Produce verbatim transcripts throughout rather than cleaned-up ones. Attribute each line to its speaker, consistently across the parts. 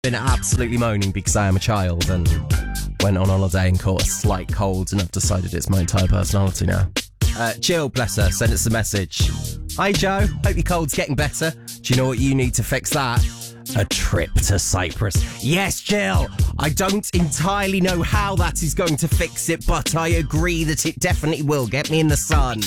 Speaker 1: Been absolutely moaning because I am a child and went on holiday and caught a slight cold, and I've decided it's my entire personality now. Uh, Jill, bless her, sent us a message. Hi Joe, hope your cold's getting better. Do you know what you need to fix that? A trip to Cyprus. Yes, Jill, I don't entirely know how that is going to fix it, but I agree that it definitely will. Get me in the sun.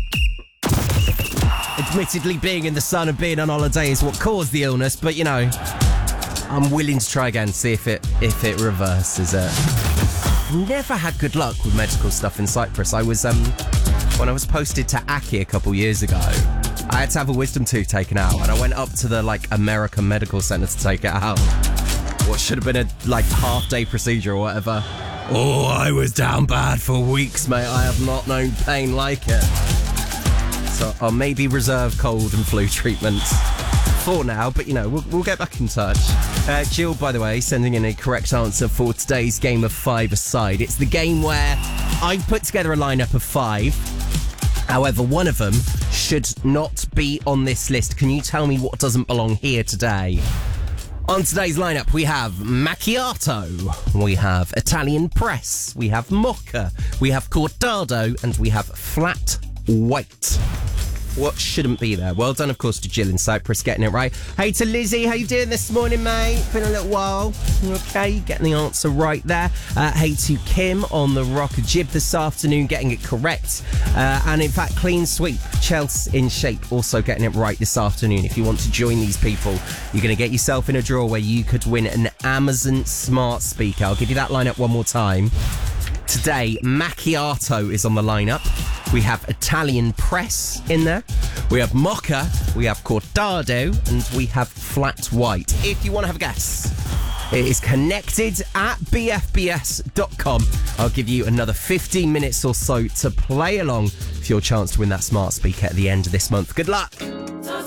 Speaker 1: Admittedly, being in the sun and being on holiday is what caused the illness, but you know, I'm willing to try again, see if it if it reverses it. Never had good luck with medical stuff in Cyprus. I was, um, when I was posted to Aki a couple years ago, I had to have a wisdom tooth taken out, and I went up to the, like, American Medical Center to take it out. What should have been a, like, half-day procedure or whatever. Oh, I was down bad for weeks, mate. I have not known pain like it. So I'll maybe reserve cold and flu treatments for now, but you know, we'll, we'll get back in touch. Uh, Jill, by the way, sending in a correct answer for today's game of five aside. It's the game where I put together a lineup of five. However, one of them should not be on this list. Can you tell me what doesn't belong here today? On today's lineup, we have macchiato, we have Italian press, we have mocha, we have cortado, and we have flat white. What shouldn't be there? Well done, of course, to Jill in Cyprus, getting it right. Hey to Lizzie, how you doing this morning, mate? Been a little while. Okay, getting the answer right there. Uh, hey to Kim on the rocker jib this afternoon, getting it correct. Uh, and in fact, clean sweep. Chelsea in shape, also getting it right this afternoon. If you want to join these people, you're going to get yourself in a draw where you could win an Amazon smart speaker. I'll give you that lineup one more time. Today, macchiato is on the lineup. We have Italian press in there. We have mocha, we have cortado, and we have flat white. If you want to have a guess, it is connected at b f b s dot com. I'll give you another fifteen minutes or so to play along for your chance to win that smart speaker at the end of this month. Good luck.